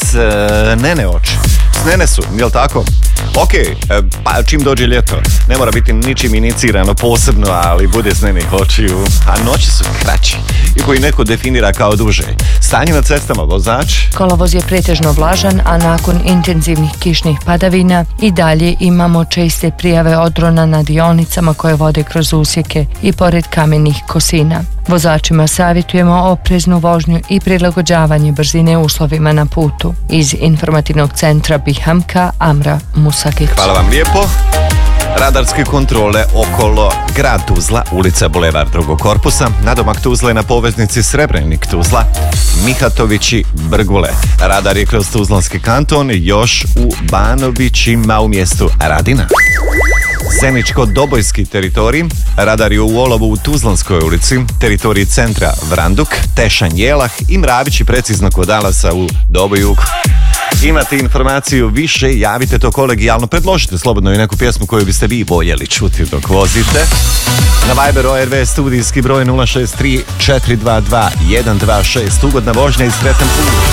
snene oči. Snene su, jel tako? Ok, pa čim dođe ljeto, ne mora biti ničim inicirano posebno, ali bude snenih očiju, a noći su kraći i koji neko definira kao duže. Stanje na cestama, vozač? Kolovoz je pretežno vlažan, a nakon intenzivnih kišnih padavina i dalje imamo česte prijave odrona na dionicama koje vode kroz usjeke i pored kamenih kosina. Vozačima savjetujemo opreznu vožnju i prilagođavanje brzine uslovima na putu. Iz informativnog centra Bihamka, Amra Musakić. Hvala vam lijepo. Radarske kontrole okolo grad Tuzla, ulica Bulevar drugog korpusa, nadomak Tuzle na poveznici Srebrenik Tuzla, Mihatovići Brgule. Radar je kroz Tuzlanski kanton još u Banovićima u mjestu Radina. Zeničko-Dobojski teritorij, radar je u Olovu u Tuzlanskoj ulici, teritorij centra Vranduk, Tešanj Jelah i Mravići precizno kod Alasa u Dobojuku. Imate informaciju više, javite to kolegijalno, predložite slobodno i neku pjesmu koju biste vi voljeli čuti dok vozite. Na Viber ORV studijski broj 063 422 126. Ugodna vožnja i sretan put.